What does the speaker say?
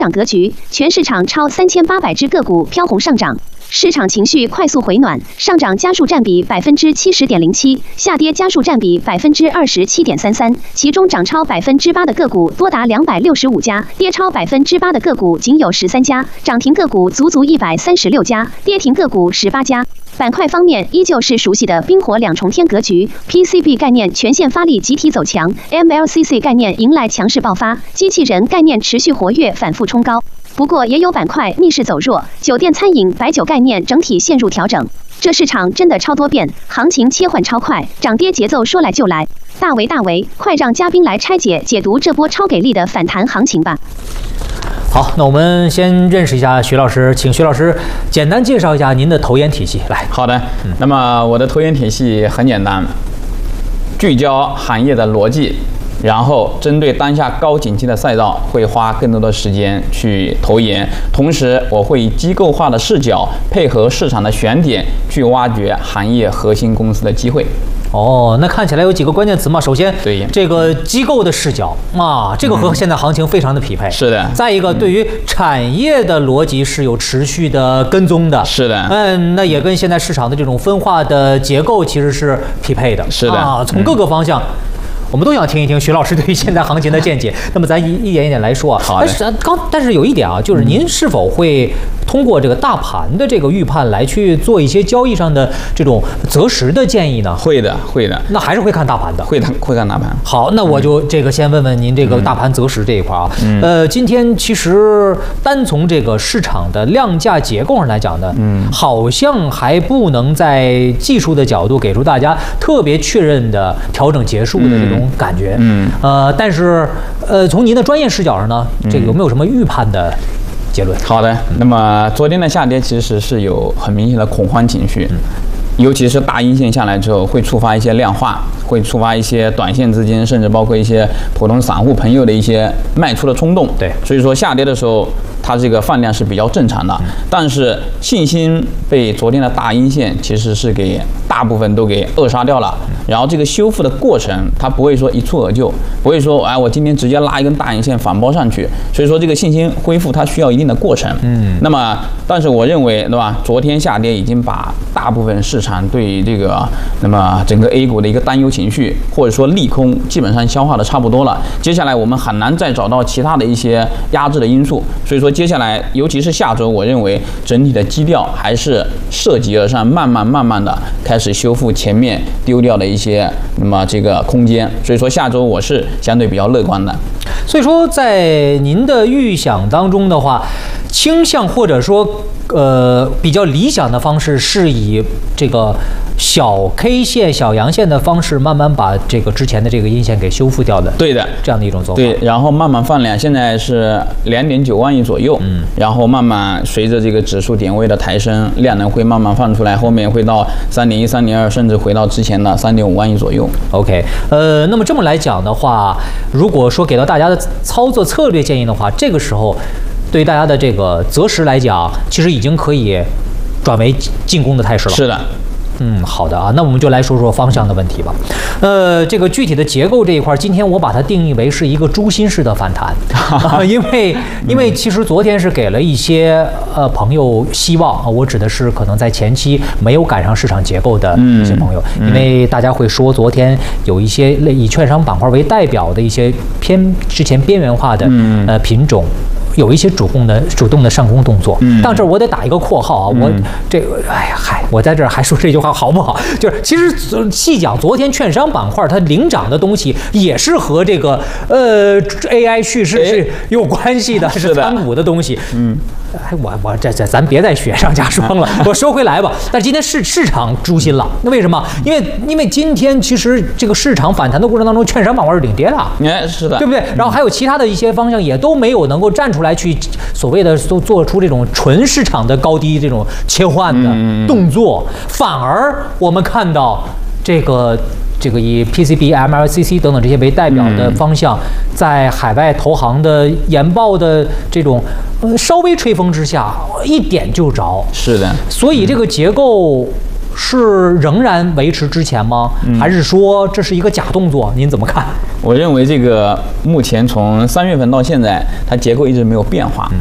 涨格局，全市场超3800只个股飘红上涨。市场情绪快速回暖，上涨家数占比70.07%，下跌家数占比27.33%，其中涨超8%的个股多达265家，跌超8%的个股仅有13家，涨停个股足136家，跌停个股18家。板块方面依旧是熟悉的冰火两重天格局 ，PCB 概念全线发力集体走强 ，MLCC 概念迎来强势爆发，机器人概念持续活跃反复冲高。不过也有板块逆势走弱，酒店、餐饮、白酒概念整体陷入调整。这市场真的超多变，行情切换超快，涨跌节奏说来就来。大为，快让嘉宾来拆解解读这波超给力的反弹行情吧。 好，那我们先认识一下徐老师，请徐老师简单介绍一下您的投研体系。来， 好的，那么我的投研体系很简单，聚焦行业的逻辑。然后针对当下高景气的赛道，会花更多的时间去投研，同时我会以机构化的视角，配合市场的选点，去挖掘行业核心公司的机会。 哦，那看起来有几个关键词嘛。首先， 对这个机构的视角啊，这个和现在行情非常的匹配。 是的。 再一个，对于产业的逻辑是有持续的跟踪的。 是的。 那也跟现在市场的这种分化的结构其实是匹配的。 是的。 啊，从各个方向。我们都想听一听徐老师对于现在行情的见解。那么咱一点一点来说啊。 好的。 但是有一点啊，就是您是否会通过这个大盘的这个预判来去做一些交易上的这种择时的建议呢？ 会的。那还是会看大盘的。 会看大盘。 好，那我就这个先问问您这个大盘择时这一块啊。今天其实单从这个市场的量价结构上来讲呢，好像还不能在技术的角度给出大家特别确认的调整结束的这种感觉。但是从您的专业视角上呢，这个有没有什么预判的结论？ 好的，那么昨天的下跌其实是有很明显的恐慌情绪。尤其是大阴线下来之后，会触发一些量化，会触发一些短线资金，甚至包括一些普通散户朋友的一些卖出的冲动。 对， 所以说下跌的时候，它这个放量是比较正常的。但是信心被昨天的大阴线其实是给大部分都给扼杀掉了。然后这个修复的过程，它不会说一蹴而就，不会说我今天直接拉一根大阴线反包上去。所以说这个信心恢复它需要一定的过程。那么但是我认为，对吧？昨天下跌已经把大部分市场对这个那么整个 A 股的一个担忧情绪或者说利空基本上消化的差不多了，接下来我们很难再找到其他的一些压制的因素，所以说接下来尤其是下周，我认为整体的基调还是涉级而上，慢慢的开始修复前面丢掉的一些那么这个空间，所以说下周我是相对比较乐观的。 所以说在您的预想当中的话，倾向或者说比较理想的方式是以这个小 K 线、小阳线的方式，慢慢把这个之前的这个阴线给修复掉的。 对的， 这样的一种做法。 对，然后慢慢放量，现在是2.9万亿左右。然后慢慢随着这个指数点位的抬升，量能会慢慢放出来，后面会到3.1、3.2，甚至回到之前的3.5万亿左右。 OK，那么这么来讲的话，如果说给到大家的操作策略建议的话，这个时候对于大家的这个择时来讲，其实已经可以转为进攻的态势了。 是的。 好的啊，那我们就来说说方向的问题吧。这个具体的结构这一块，今天我把它定义为是一个诛心式的反弹，因为其实昨天是给了一些朋友希望啊，我指的是可能在前期没有赶上市场结构的一些朋友，因为大家会说昨天有一些以券商板块为代表的一些之前边缘化的品种。有一些主动的上攻动作，但这我得打一个括号啊，我这个我在这儿还说这句话好不好？就是其实细讲，昨天券商板块它领涨的东西也是和这个AI 叙事是有关系的，是参股的东西。我这咱别再雪上加霜了，我收回来吧。但今天市场诛心了，那为什么？因为今天其实这个市场反弹的过程当中，券商板块是领跌的， 是的， 对不对？然后还有其他的一些方向也都没有能够站出来去所谓的做出这种纯市场的高低这种切换的动作，反而我们看到这个以 PCB、MLCC 等等这些为代表的方向，在海外投行的研报的这种稍微吹风之下，一点就着。 是的， 所以这个结构是仍然维持之前吗？还是说这是一个假动作？您怎么看？ 我认为这个目前从3月份到现在，它结构一直没有变化。